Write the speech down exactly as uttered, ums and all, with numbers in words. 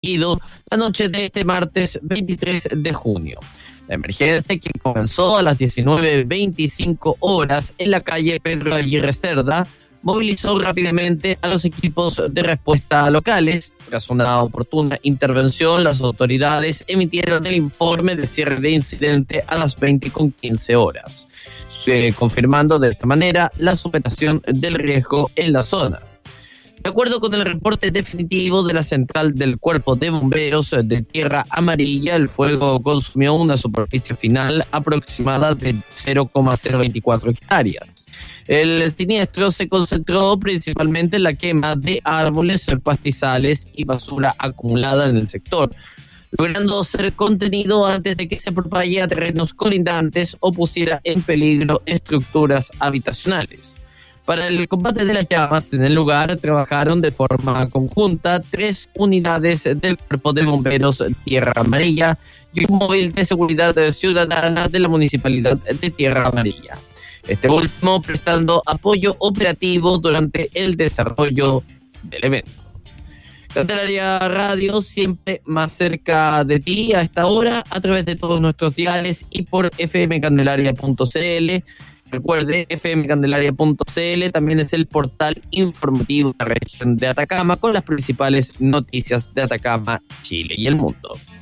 Ido la noche de este martes veintitrés de junio. La emergencia, que comenzó a las diecinueve veinticinco horas en la calle Pedro Aguirre Cerda, movilizó rápidamente a los equipos de respuesta locales. Tras una oportuna intervención, las autoridades emitieron el informe de cierre de incidente a las veinte con quince horas, eh, confirmando de esta manera la superación del riesgo en la zona. De acuerdo con el reporte definitivo de la central del Cuerpo de Bomberos de Tierra Amarilla, el fuego consumió una superficie final aproximada de cero coma cero veinticuatro hectáreas. El siniestro se concentró principalmente en la quema de árboles, pastizales y basura acumulada en el sector, logrando ser contenido antes de que se propague a terrenos colindantes o pusiera en peligro estructuras habitacionales. Para el combate de las llamas en el lugar trabajaron de forma conjunta tres unidades del Cuerpo de Bomberos Tierra Amarilla y un móvil de seguridad ciudadana de la Municipalidad de Tierra Amarilla. Este último prestando apoyo operativo durante el desarrollo del evento. Candelaria Radio, siempre más cerca de ti a esta hora, a través de todos nuestros diales y por f m candelaria punto c l. Recuerde, f m candelaria punto c l también es el portal informativo de la región de Atacama con las principales noticias de Atacama, Chile y el mundo.